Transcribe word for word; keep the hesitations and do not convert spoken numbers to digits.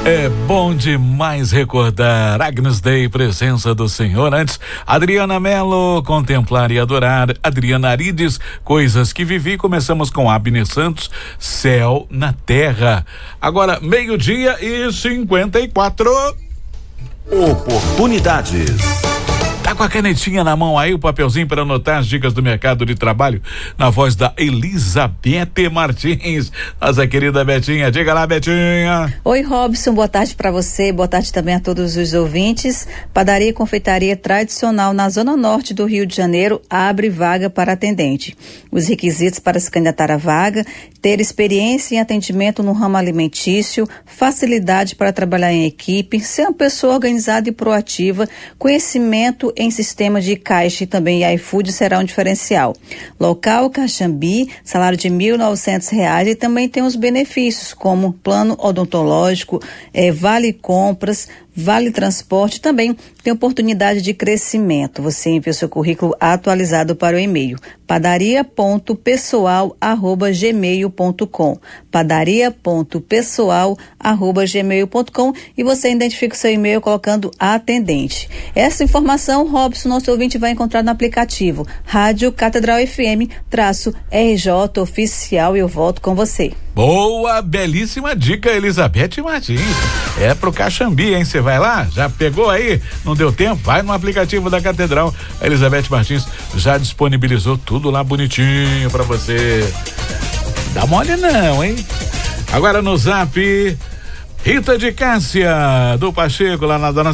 É bom demais recordar Agnus Dei, presença do Senhor. Antes, Adriana Mello, Contemplar e Adorar. Adriana Arides, Coisas que Vivi. Começamos com Abner Santos, Céu na Terra. Agora, meio-dia e cinquenta e quatro. Oportunidades. Tá com a canetinha na mão aí, o papelzinho para anotar as dicas do mercado de trabalho, na voz da Elizabeth Martins, nossa querida Betinha. Diga lá, Betinha. Oi, Robson, boa tarde para você, boa tarde também a todos os ouvintes. Padaria e confeitaria tradicional na zona norte do Rio de Janeiro abre vaga para atendente. Os requisitos para se candidatar à vaga: ter experiência em atendimento no ramo alimentício, facilidade para trabalhar em equipe, ser uma pessoa organizada e proativa, conhecimento em sistema de caixa e também iFood será um diferencial. Local Caxambi, salário de mil e novecentos reais, e também tem os benefícios como plano odontológico, eh, vale compras, vale transporte, também tem oportunidade de crescimento. Você envia o seu currículo atualizado para o e-mail padaria ponto pessoal arroba gmail ponto com, padaria ponto pessoal arroba gmail ponto com, e você identifica o seu e-mail colocando atendente. Essa informação, Robson, nosso ouvinte vai encontrar no aplicativo Rádio Catedral F M traço R J Oficial, e eu volto com você. Boa, belíssima dica, Elizabeth Martins. É pro Caxambi, hein? Você vai lá? Já pegou aí? Não deu tempo? Vai no aplicativo da Catedral. A Elizabeth Martins já disponibilizou tudo lá bonitinho pra você. Dá mole não, hein? Agora no Zap, Rita de Cássia, do Pacheco, lá na Dona